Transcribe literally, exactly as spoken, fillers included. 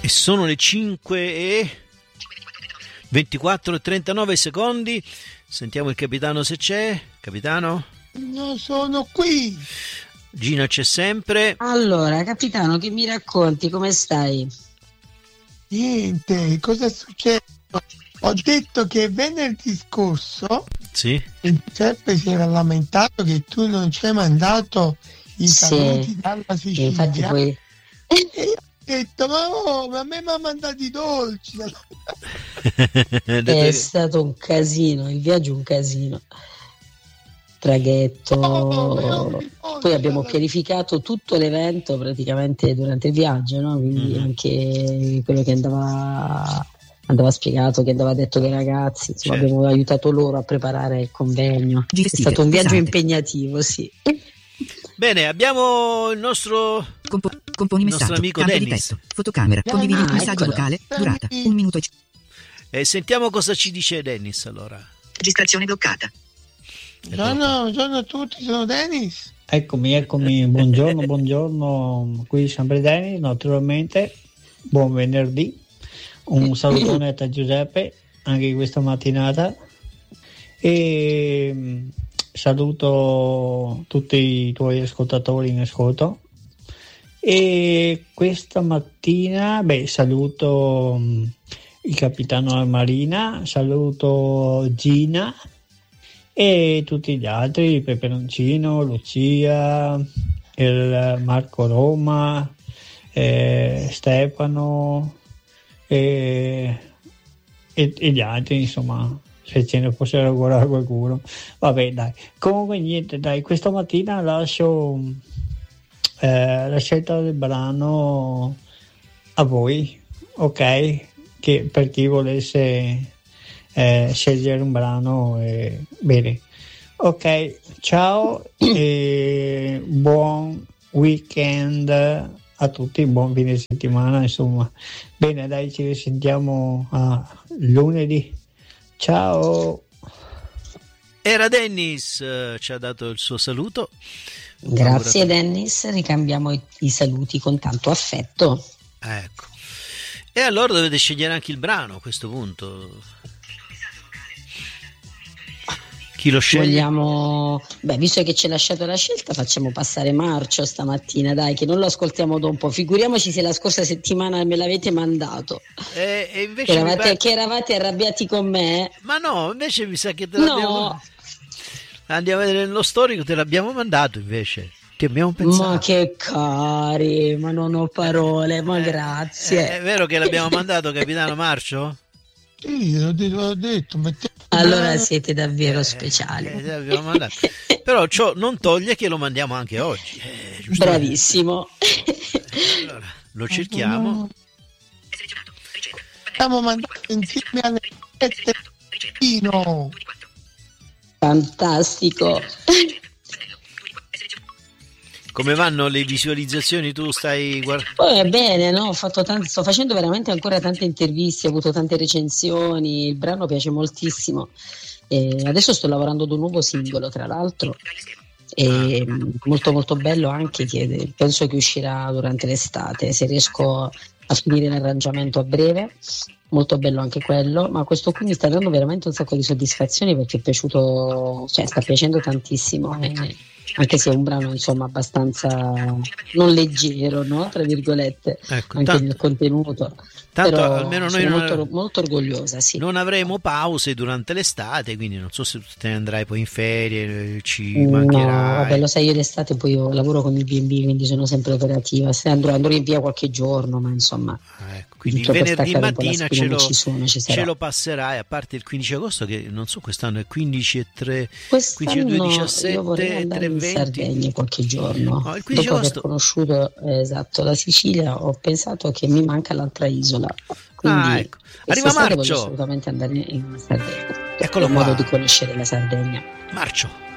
E sono le cinque e ventiquattro e trentanove secondi. Sentiamo il capitano se c'è. Capitano? Non sono qui. Gina c'è sempre. Allora, capitano, che mi racconti? Come stai? Niente, cosa è successo? Ho detto che venerdì scorso sì. il Giuseppe si era lamentato che tu non ci hai mandato i Sì. saluti dalla Sicilia. Infatti poi... E io ho detto, ma, oh, ma a me mi ha mandato i dolci. È stato un casino, il viaggio un casino. Traghetto. Oh, poi abbiamo pianificato tutto l'evento praticamente durante il viaggio, no? Quindi mm. anche quello che andava andava spiegato, che andava detto dai ragazzi, insomma, certo. Abbiamo aiutato loro a preparare il convegno. Gestite, è stato un viaggio esatto. impegnativo, sì. Bene, abbiamo il nostro Compo- componi il messaggio, nostro amico cambio Dennis. Di testo, fotocamera, condividi ah, messaggio eccolo. vocale, durata un minuto e... Eh, sentiamo cosa ci dice Dennis allora. Registrazione bloccata. Buongiorno, buongiorno a tutti, sono Dennis. Eccomi, eccomi, buongiorno, buongiorno, qui sempre Dennis, naturalmente, buon venerdì, un salutone a Giuseppe, anche questa mattinata, e saluto tutti i tuoi ascoltatori in ascolto, e questa mattina, beh, saluto il capitano Marina, saluto Gina, e tutti gli altri, Peperoncino, Lucia, il Marco Roma, eh, Stefano e, e, e gli altri, insomma, se ce ne fosse augurare qualcuno. Vabbè, dai, comunque niente, dai, questa mattina lascio eh, la scelta del brano a voi, ok? Che per chi volesse Eh, scegliere un brano, eh, bene, ok, ciao e buon weekend a tutti, buon fine settimana, insomma. Bene, dai, ci risentiamo a lunedì, ciao. Era Dennis, eh, ci ha dato il suo saluto. Grazie Dennis, ricambiamo i, i saluti con tanto affetto. Ecco, e allora dovete scegliere anche il brano a questo punto. Chi lo sceglie? Vogliamo, beh, visto che ci hai lasciato la scelta, facciamo passare Marcio stamattina, dai, che non lo ascoltiamo da un po'. Figuriamoci se la scorsa settimana me l'avete mandato. E, e invece che eravate, pare... che eravate arrabbiati con me. Ma no, invece mi sa che te l'abbiamo. No. Andiamo a vedere nello storico, te l'abbiamo mandato invece. Ti abbiamo pensato. Ma che cari, ma non ho parole, ma eh, grazie. È vero che l'abbiamo mandato, capitano Marcio? Sì, l'ho detto, l'ho detto allora siete davvero eh, speciali. Eh, però ciò non toglie che lo mandiamo anche oggi. Eh, Bravissimo. Eh, allora, lo cerchiamo. Stiamo mandando insieme alle ricette. Fantastico. Come vanno le visualizzazioni? Tu stai guardando? Poi è bene, no? Ho fatto tanti, sto facendo veramente ancora tante interviste, ho avuto tante recensioni, il brano piace moltissimo. E adesso sto lavorando ad un nuovo singolo, tra l'altro, e molto molto bello anche, che penso che uscirà durante l'estate, se riesco a finire l'arrangiamento a breve. Molto bello anche quello, ma questo qui mi sta dando veramente un sacco di soddisfazioni perché è piaciuto, cioè sta piacendo tantissimo, eh, anche se è un brano insomma abbastanza non leggero, no? Tra virgolette, ecco, anche tanto, nel contenuto. Tanto Però almeno noi sono non, molto, molto orgogliosa, sì. Non avremo pause durante l'estate, quindi non so se te ne andrai poi in ferie, ci no, mancherai. Vabbè, lo sai, io l'estate poi io lavoro con i B and B, quindi sono sempre operativa. Se andrò, andrò in via qualche giorno, ma insomma. Ah, ecco, quindi venerdì mattina ce lo, sono, ce lo passerai, a parte il quindici agosto, che non so, quest'anno è quindici e tre, quindici e due, diciassette, io vorrei andare in Sardegna qualche giorno. No, il quindici dopo agosto... aver conosciuto eh, esatto la Sicilia, ho pensato che mi manca l'altra isola. Quindi ah, ecco. Arriva Marcio. Voglio assolutamente andare in Sardegna. Eccolo in qua. modo di conoscere la Sardegna. Marcio.